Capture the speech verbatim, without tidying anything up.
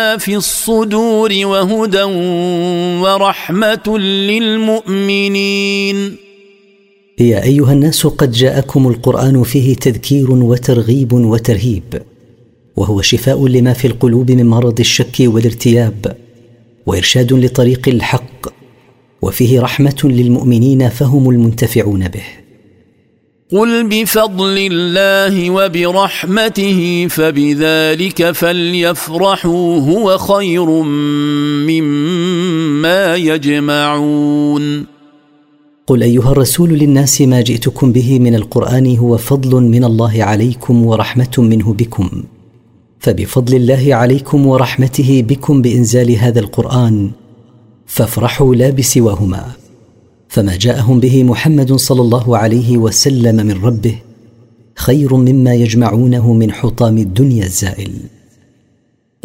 في الصدور وهدى ورحمة للمؤمنين. يا أيها الناس قد جاءكم القرآن فيه تذكير وترغيب وترهيب، وهو شفاء لما في القلوب من مرض الشك والارتياب، وإرشاد لطريق الحق، وفيه رحمة للمؤمنين فهم المنتفعون به. قل بفضل الله وبرحمته فبذلك فليفرحوا هو خير مما يجمعون. قل أيها الرسول للناس ما جئتكم به من القرآن هو فضل من الله عليكم ورحمة منه بكم، فبفضل الله عليكم ورحمته بكم بإنزال هذا القرآن فافرحوا لا بسواهما، فما جاءهم به محمد صلى الله عليه وسلم من ربه خير مما يجمعونه من حطام الدنيا الزائل.